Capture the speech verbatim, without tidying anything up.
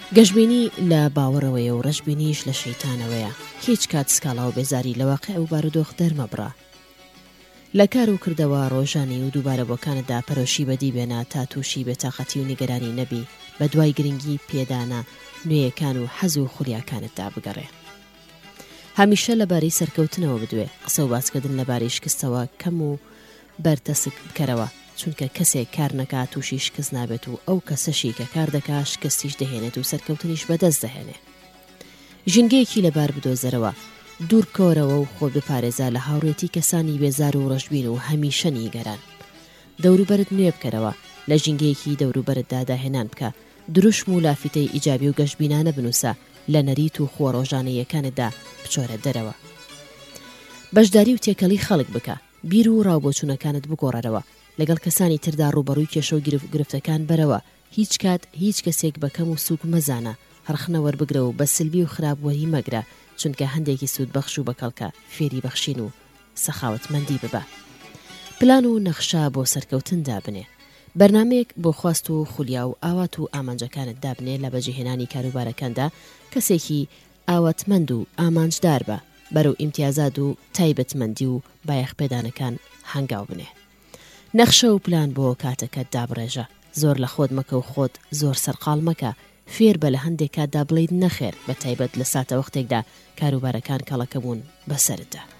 گەشتبینی لە باوەڕەوەیە و ڕەشبینیش لە شەیتانەوەیە. هیچ کات سکاڵا و بێزاری لە واقع و بارودۆخ دەرمەبڕە. لە کار و کردەوە ڕۆژانی و دووبارە بۆکانتدا پەرۆشی بەدی بێنە تا تووشی بێتاقەتی و نیگەرانی نەبی، بە دوای گرنگی پێدانە نوێیەکان و حەز و خولیاکانتدا بگەڕێ. هەمیشە لەبارەی سەرکەوتنەوە بدوێ، قسە و باسکردن لەبارەی شکستەوە کەم و بەرتەسک بکەرەوە، چونکە کەسێک کار نەکات تووشی شکست نابێت و ئەو کەسەشی کە کار دەکا شکستیش دەهێنێت و سەرکەوتنیش بەدەست دەهێنێ. ژینگەیەکی لەبار بدۆزەرەوە، دوور کۆرەوە و خۆت بپارێزە لە هاوڕێتی کەسانی بێزار و ڕەشبین و هەمیشە نیگەران. دەوروبەرت نوێ بکەرەوە، لە ژینگەیەکی دەوروبەرتدا داهێنان بکە، دروشم و لافیتەی ئیجابی و گەشتبینانە بنووسە، لە نەریت و خۆڕۆژانەیەکانتدا بچۆرە دەرەوە. بەشداری و تێکەڵی خەڵک بکە، بیر و ڕاوبۆچوونەکانت بگۆڕەرەوە، لەگەڵ کەسانی تردا ڕوبەڕووی کێشە و گرفتەکان بەرەوە. هیچ کات هیچ کەسێک بەکەم و سووک مەزانە، هەرخنە وەربگرە و بە سلبی و خراپوەری مەگرە، چونکە هەندێکی سوود بەخش و بەکەڵکە فێری بەخشین و سەخاوەتمەندی ببە. پلان و نەخشە بۆ سەرکەوتن دابنێ، بەرنامەیەک بۆ خواست و خولیا و ئاوات و ئامانجەکانت دابنێ. لە بەجێهێنانی کاروبارەکاندا کەسێکی ئاواتمەند و ئامانجدار بە، بەرەو ئیمتیازات و تایبەتمەندی و بایەخپێدانەکان هەنگاو بنێ. نەخشە و پلان بۆ کاتەکەت دابڕێژە، زۆر لە خۆت مەکە و خۆت زۆر سەرقاڵ مەکە، فێر بە لە هەندێک کاتدا بڵێیت نەخێر، بە تایبەت لە ساتە وەختێکدا کاروبارەکان کەڵەکە بوون بەسەردا.